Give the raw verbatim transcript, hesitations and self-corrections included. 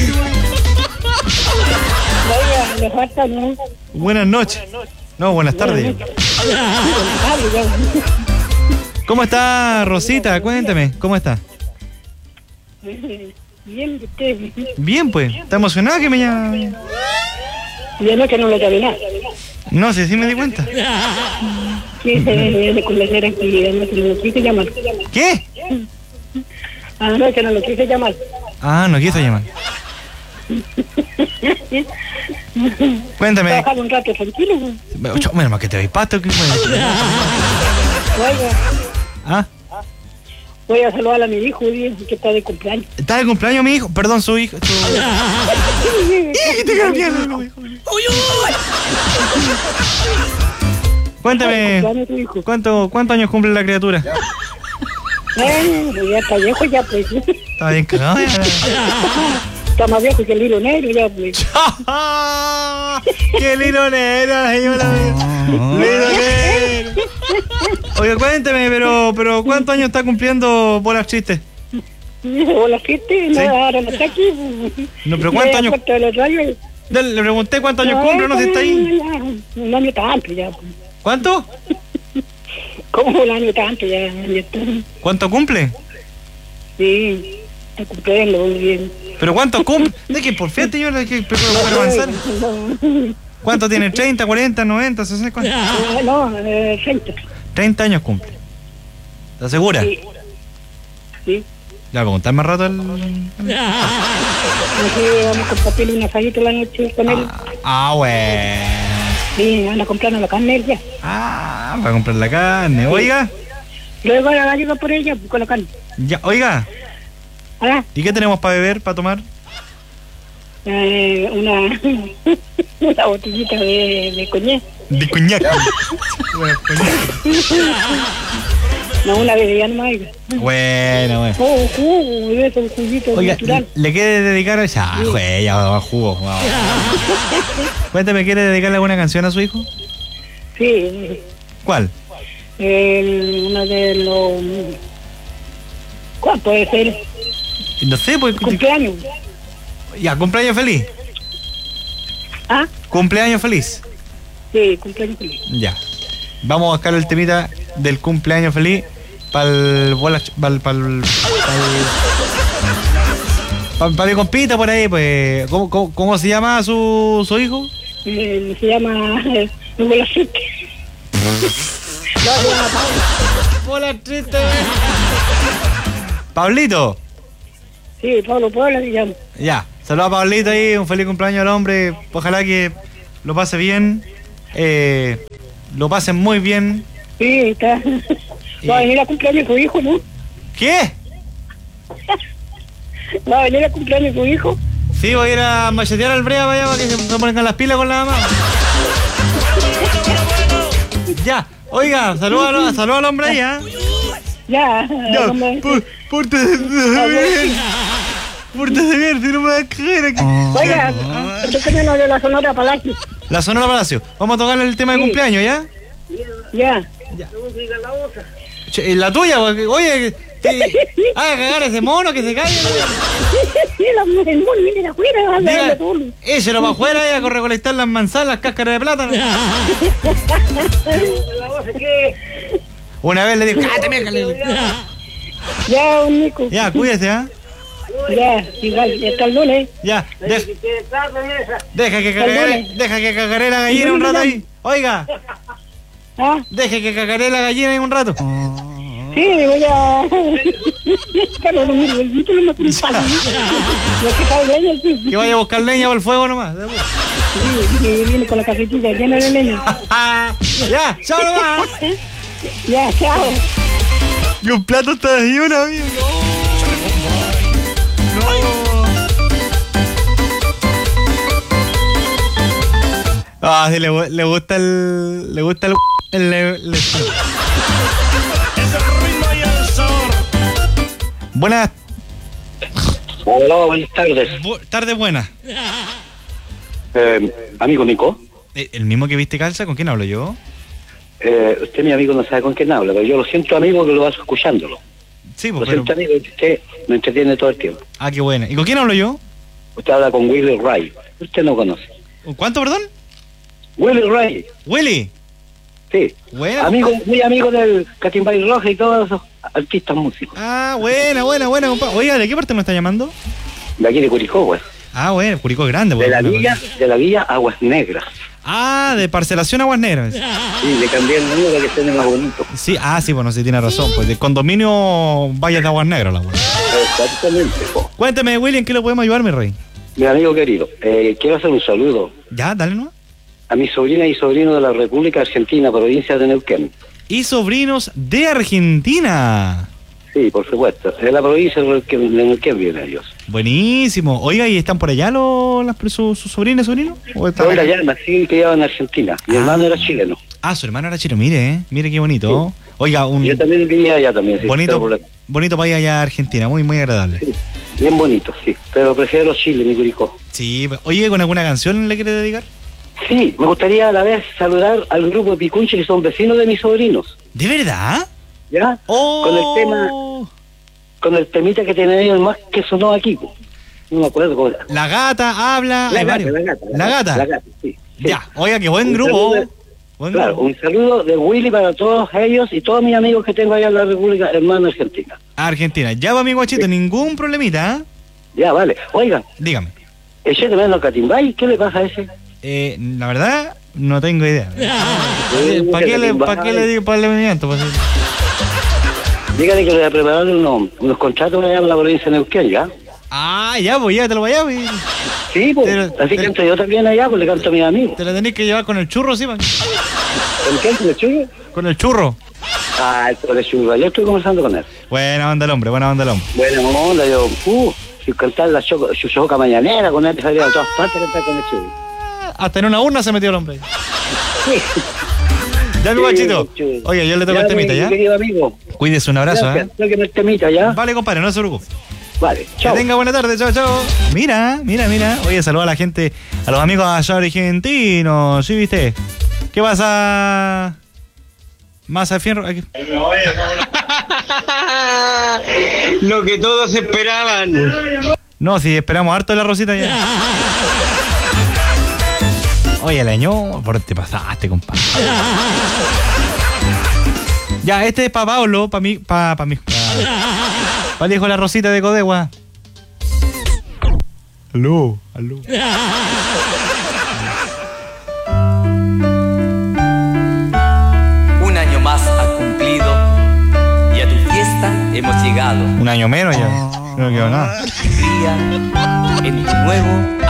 Vaya, le falta, ¿no? Buenas noches. No, buenas tardes. ¿Cómo está, Rosita? Cuéntame, ¿cómo está? Bien, usted. Bien, pues. ¿Está emocionada que me llame? Yo no, que no le cabe nada. No sé, sí me di cuenta. Sí, de cumpleaños actividad, no, que no lo quise llamar. ¿Qué? Ah, no, que no lo quise llamar. Ah, no quiso llamar. Cuéntame. Trabajar un rato tranquilo. Menos mal que te doy pasto. ¿Qué fue? Oiga, ¿Ah? voy a saludar a mi hijo, bien, que está de cumpleaños. ¿Está de cumpleaños mi hijo? Perdón, su hijo. Su... ¡Y te cambiaron! ¡Uy, uy! Cuéntame, ¿cuánto, ¿cuántos años cumple la criatura? Eh, ya está viejo ya, pues. Está bien cagado ya. Está más viejo que el hilo negro ya, pues. ¡Qué lilo negro, señora! ¡Lilo negro! Oye, cuénteme, pero, pero ¿cuántos años está cumpliendo Bolas Tristes? Hola, gente, no, ¿Sí? ahora no está aquí. No, pero ¿cuántos años? años? Le pregunté cuántos años cumple, no sé si está ahí. Un año tanto ya. Pues. ¿Cuánto? Como un año tanto ya. ya está. ¿Cuánto cumple? Sí, está cumpliendo muy bien. ¿Pero cuánto cumple? ¿De qué? Por fiesta, yo le que pero para avanzar. ¿Cuánto tiene? ¿treinta, cuarenta, noventa, sesenta? ¿Cuánto? Eh, no, eh, treinta. treinta años cumple. ¿Estás segura? Sí. Sí. Ya, voy a contar más rato el... Así vamos a compartir un asadito la noche con él. Ah, ah, bueno. Sí, van a comprarnos la carne él ya. Ah, para comprar la carne. Oiga. Luego va a llegar por ella con la carne. Ya, oiga. ¿Ah? ¿Y qué tenemos para beber, para tomar? Eh, una, una botellita de, de coñac. De coñac. Bueno, coñac. No, una bebida nomás. Oiga. Bueno, bueno. Oh, jugo, de eso, un juguito Oiga, natural. ¿le quiere dedicar a esa? Ah, jue, ya va jugo. Wow. Cuéntame, ¿quiere dedicarle alguna canción a su hijo? Sí. ¿Cuál? El, uno de los... ¿Cuál puede ser? No sé, pues... Cumpleaños. Ya, cumpleaños feliz. ¿Ah? Cumpleaños feliz. Sí, cumpleaños feliz. Ya. Vamos a buscar el temita del cumpleaños feliz para el bola, para el, para el, para, para mi compita por ahí, pues. ¿Cómo, cómo, cómo se llama su, su hijo? Eh, se llama eh, Bola Triste. No, se llama Pablo. Bola Triste. Pablito. Sí, Pablo Puebla se llama. Ya. Saludos a Pablito ahí, un feliz cumpleaños al hombre. Ojalá que lo pase bien. Eh, lo pasen muy bien. Sí, está. Va a venir a cumpleaños su hijo, ¿no? ¿Qué? Va a venir a cumpleaños su hijo. Sí, voy a ir a machetear al Brea para allá para que se pongan las pilas con la mamá. Ya, oiga, saludos saludo al hombre ahí, ¿eh? Ya, Ya, no me... por, pórtese bien. Pórtese bien, si no me vas a caer aquí. Oiga, usted tiene lo de la Sonora Palacio. La Sonora Palacio. Vamos a tocarle el tema de Sí. cumpleaños, ¿ya? Ya. Che, la tuya, porque, oye, que, haga cagar a ese mono que se calle. Sí, la mujer muy viene de afuera, va a Diga, darle todo. échelo para afuera y a recolectar las manzanas, las cáscaras de plátano. Una vez le digo, cállate, mierda. le digo. Ya, un Nico. Ya, cuídese, ¿ah? Ya, igual, ya está el lunes. Ya, deja, deja que cagaré, deja que cagaré la gallina un rato ahí. Oiga, ¿Ah? deje que cagaré la gallina ahí un rato. Sí, voy a... Pero no, mire, el título no tiene palo. Lo que cae de ella, sí. Que vaya a buscar leña para el fuego nomás. Sí, que viene con la cafetita llena de leña. Ya, chao nomás. Ya, chao. Y un plato está de una, amigo. No. Ah, sí, le, le gusta el... Le gusta el... el, el, el Buenas... Hola, buenas tardes. Bu tarde buena. Eh, amigo Nico. ¿El, ¿El mismo que viste calza? ¿Con quién hablo yo? Eh, usted, mi amigo, no sabe con quién habla, pero yo lo siento, amigo, que lo vas escuchándolo. Sí, Lo pues, pero... siento, amigo, que usted me entretiene todo el tiempo. Ah, qué buena. ¿Y con quién hablo yo? Usted habla con Willy Ray. Usted no conoce. ¿Cuánto, perdón? Willy Ray. Willy. Sí. Buena. Amigo, muy amigo del Catimbay Roja y todos esos artistas músicos. Ah, buena, buena, buena, compadre. Oiga, ¿de qué parte nos está llamando? De aquí de Curicó, güey. Ah, bueno, Curicó es grande. De la villa, de la villa Aguas Negras. Ah, de Parcelación Aguas Negras. Sí, le cambié el nombre para que suene más bonito. Sí, ah, sí, bueno, sí tiene razón. Pues de condominio Valles de Aguas Negras, la buena. Exactamente, po. Cuénteme, Willy, ¿en qué le podemos ayudar, mi rey? Mi amigo querido, eh, quiero hacer un saludo Ya, dale, ¿no? a mis sobrinas y sobrinos de la República Argentina, provincia de Neuquén. Y sobrinos de Argentina. Sí, por supuesto. De la provincia de Neuquén, de Neuquén vienen ellos. Buenísimo. Oiga, ¿y están por allá los, las, sus, sus sobrinas y sobrinos? ¿O están Todos acá? allá nací y criado en Argentina. Mi Ah. hermano era chileno. Ah, su hermano era chino. Mire, eh. Mire qué bonito. Oiga, un Yo también vivía allá también. Sí, bonito, pero por- bonito país allá de Argentina. Muy, muy agradable. sí, bien bonito, sí. Pero prefiero Chile, mi Curicó. Sí. Oye, ¿con alguna canción le quiere dedicar? Sí, me gustaría a la vez saludar al grupo de Picunchi, que son vecinos de mis sobrinos. ¿De verdad? ¿Ya? Oh. Con el tema, con el temita que tienen ellos más que sonó aquí, po. No me acuerdo cómo era. La gata habla. La hay gata, varios. la gata. La gata. La gata, sí. sí. Ya. Oiga, qué buen Un grupo. saludo de- Buen Claro, grupo. un saludo de Willy para todos ellos y todos mis amigos que tengo allá en la República Hermana Argentina. Argentina. Ya va, mi guachito, ningún problemita, ¿eh? Ya, vale. Oiga, Dígame. ese de menos Catimbay, ¿qué le pasa a ese? Eh, la verdad, no tengo idea. Sí, ¿Para qué, le, Catimbay. ¿Para qué le digo para el movimiento? Pues, Dígale que le voy a preparar unos, unos contratos allá en la provincia de Neuquén, ¿ya? ah, ya, pues ya te lo voy a pues. Sí, pues, Pero- así pero- canto yo también allá, pues le canto a mis amigos. Te lo tenés que llevar con el churro, sí, man. ¿Con quién? ¿Con el chulo? Con el churro. Ah, con el chulo, yo estoy conversando con él. Buena onda el hombre, buena onda el hombre. Buena onda, yo, uh, si cantar la choco, su choca mañanera con él, salía a todas partes a cantar con el chulo. Hasta en una urna se metió el hombre. Sí. Ya, mi Sí, guachito. chulo. Oye, yo le toco Ya, el temita, mi ¿ya? querido amigo. Cuídese, un abrazo, ¿eh? Gracias, tóqueme el temita, ¿ya? Vale, compadre, no se preocupe. Vale, Que chao. tenga buena tarde, chao, chao. Mira, mira, mira. Oye, saluda a la gente, a los amigos allá argentinos, ¿sí viste? ¿Qué pasa? Más al fierro. Aquí. Lo que todos esperaban. No, si esperamos harto de la Rosita ya. Oye, Leño, por te pasaste, compadre. Ya, este es para Pablo, para mí, para pa mi. Para el hijo de la Rosita de Codegua. Aló, aló. Un año más ha cumplido y a tu fiesta hemos llegado. Un año menos ya. No quedó nada. Alegría en tu nuevo